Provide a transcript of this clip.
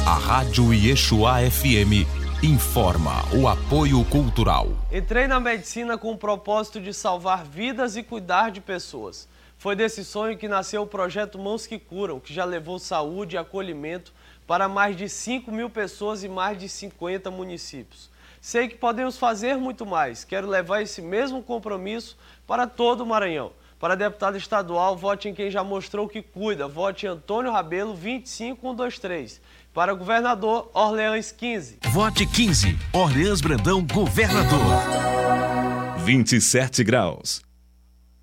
A Rádio Yeshua FM informa o apoio cultural. Entrei na medicina com o propósito de salvar vidas e cuidar de pessoas. Foi desse sonho que nasceu o projeto Mãos que Curam, que já levou saúde e acolhimento para mais de 5.000 pessoas em mais de 50 municípios. Sei que podemos fazer muito mais. Quero levar esse mesmo compromisso para todo o Maranhão. Para deputado estadual, vote em quem já mostrou que cuida. Vote em Antônio Rabelo 25123. Para governador, Orleans 15. Vote 15, Orleans Brandão, governador. 27 graus.